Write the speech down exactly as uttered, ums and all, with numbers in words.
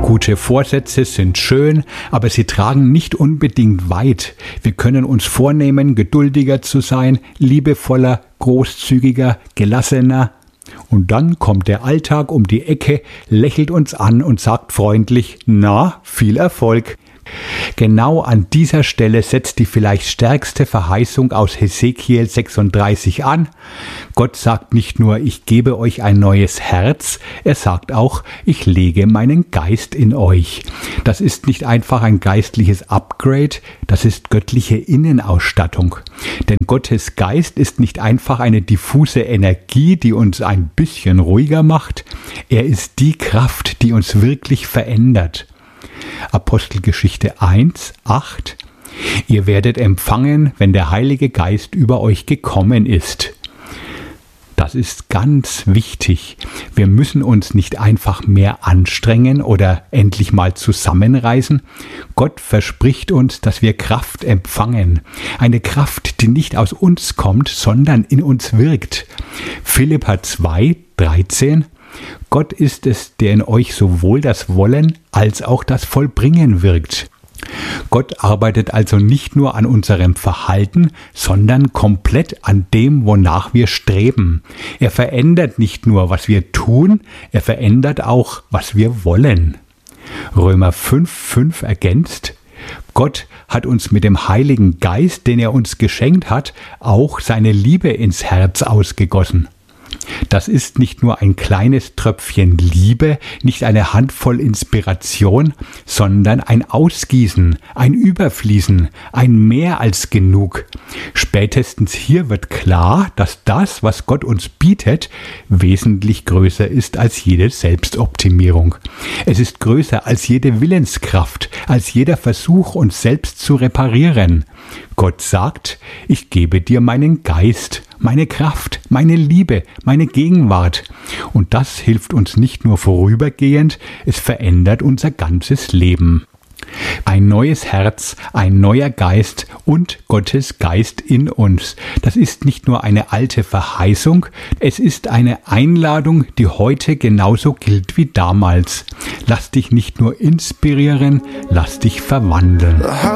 Gute Vorsätze sind schön, aber sie tragen nicht unbedingt weit. Wir können uns vornehmen, geduldiger zu sein, liebevoller, großzügiger, gelassener. Und dann kommt der Alltag um die Ecke, lächelt uns an und sagt freundlich, na, viel Erfolg. Genau an dieser Stelle setzt die vielleicht stärkste Verheißung aus Hesekiel sechsunddreißig an. Gott sagt nicht nur, ich gebe euch ein neues Herz, er sagt auch, ich lege meinen Geist in euch. Das ist nicht einfach ein geistliches Upgrade, das ist göttliche Innenausstattung. Denn Gottes Geist ist nicht einfach eine diffuse Energie, die uns ein bisschen ruhiger macht, er ist die Kraft, die uns wirklich verändert. Apostelgeschichte eins, acht. Ihr werdet empfangen, wenn der Heilige Geist über euch gekommen ist. Das ist ganz wichtig. Wir müssen uns nicht einfach mehr anstrengen oder endlich mal zusammenreißen. Gott verspricht uns, dass wir Kraft empfangen. Eine Kraft, die nicht aus uns kommt, sondern in uns wirkt. Philipper zwei, dreizehn. Gott ist es, der in euch sowohl das Wollen als auch das Vollbringen wirkt. Gott arbeitet also nicht nur an unserem Verhalten, sondern komplett an dem, wonach wir streben. Er verändert nicht nur, was wir tun, er verändert auch, was wir wollen. Römer fünf, fünf ergänzt: Gott hat uns mit dem Heiligen Geist, den er uns geschenkt hat, auch seine Liebe ins Herz ausgegossen. Das ist nicht nur ein kleines Tröpfchen Liebe, nicht eine Handvoll Inspiration, sondern ein Ausgießen, ein Überfließen, ein Mehr als genug. Spätestens hier wird klar, dass das, was Gott uns bietet, wesentlich größer ist als jede Selbstoptimierung. Es ist größer als jede Willenskraft, als jeder Versuch, uns selbst zu reparieren. Gott sagt, ich gebe dir meinen Geist, meine Kraft, meine Liebe, meine Gegenwart. Und das hilft uns nicht nur vorübergehend, es verändert unser ganzes Leben. Ein neues Herz, ein neuer Geist und Gottes Geist in uns. Das ist nicht nur eine alte Verheißung, es ist eine Einladung, die heute genauso gilt wie damals. Lass dich nicht nur inspirieren, lass dich verwandeln.